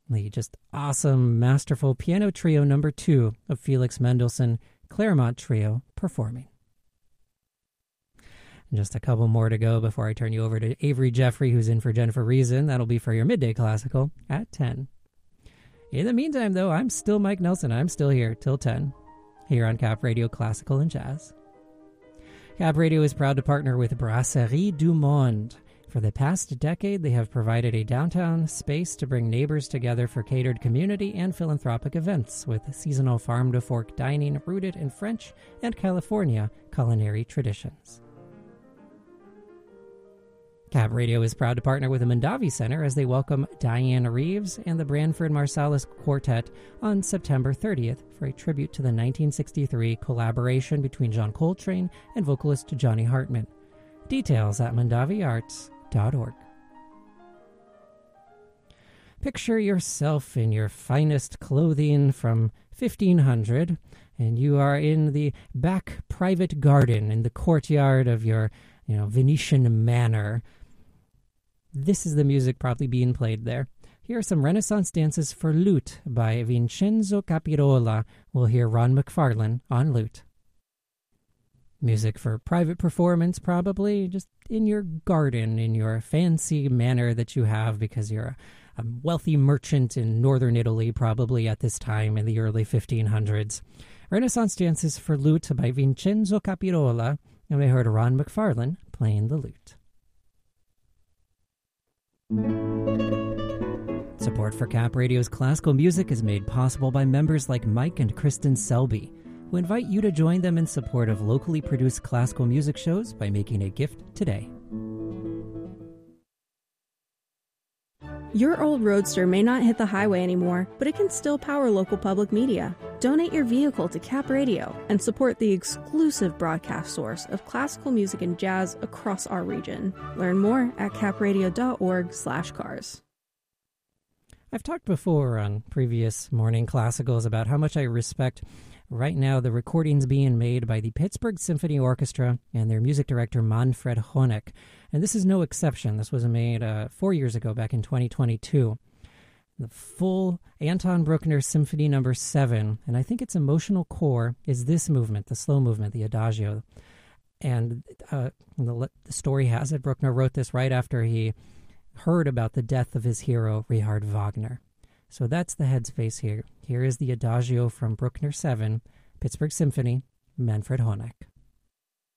The just awesome, masterful Piano Trio number 2 of Felix Mendelssohn Claremont Trio performing. Just a couple more to go before I turn you over to Avery Jeffrey, who's in for Jennifer Reason. That'll be for your Midday Classical at 10. In the meantime, though, I'm still Mike Nelson. I'm still here till 10, here on Cap Radio Classical and Jazz. Cap Radio is proud to partner with Brasserie du Monde. For the past decade, they have provided a downtown space to bring neighbors together for catered community and philanthropic events with seasonal farm-to-fork dining rooted in French and California culinary traditions. Cap Radio is proud to partner with the Mondavi Center as they welcome Diane Reeves and the Branford Marsalis Quartet on September 30th for a tribute to the 1963 collaboration between John Coltrane and vocalist Johnny Hartman. Details at mondaviarts.org. Picture yourself in your finest clothing from 1500, and you are in the back private garden in the courtyard of your Venetian manor. This is the music probably being played there. Here are some Renaissance dances for lute by Vincenzo Capirola. We'll hear Ron McFarlane on lute. Music for private performance, probably just in your garden, in your fancy manor that you have because you're a wealthy merchant in northern Italy, probably at this time in the early 1500s. Renaissance dances for lute by Vincenzo Capirola, and we heard Ron McFarlane playing the lute. Support for Cap Radio's classical music is made possible by members like Mike and Kristen Selby, who invite you to join them in support of locally produced classical music shows by making a gift today. Your old Roadster may not hit the highway anymore, but it can still power local public media. Donate your vehicle to Cap Radio and support the exclusive broadcast source of classical music and jazz across our region. Learn more at capradio.org/cars. I've talked before on previous morning classicals about how much I respect right now the recordings being made by the Pittsburgh Symphony Orchestra and their music director Manfred Honeck. And this is no exception. This was made 4 years ago, back in 2022. The full Anton Bruckner Symphony No. 7, and I think its emotional core is this movement, the slow movement, the Adagio. And the story has it, Bruckner wrote this right after he heard about the death of his hero, Richard Wagner. So that's the headspace here. Here is the Adagio from Bruckner 7, Pittsburgh Symphony, Manfred Honeck.